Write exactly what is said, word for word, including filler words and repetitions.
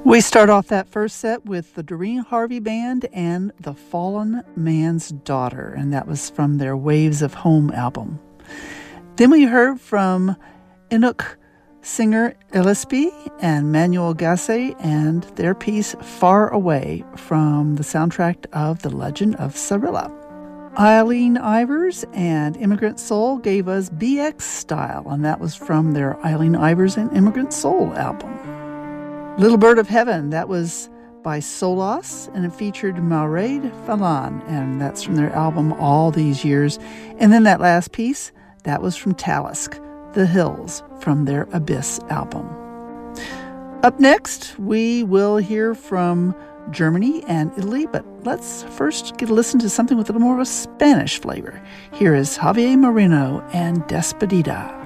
We start off that first set with the Doreen Harvey Band and The Fallen Man's Daughter, and that was from their Waves of Home album. Then we heard from Inuk singer Gillespie and Manuel Gasse and their piece Far Away from the soundtrack of The Legend of Cirilla. Eileen Ivers and Immigrant Soul gave us B X Style, and that was from their Eileen Ivers and Immigrant Soul album. Little Bird of Heaven, that was by Solas, and it featured Mairead Fallon, and that's from their album All These Years. And then that last piece, that was from Talisk, The Hills, from their Abyss album. Up next, we will hear from Germany and Italy, but let's first get a listen to something with a little more of a Spanish flavor. Here is Javier Moreno and Despedida.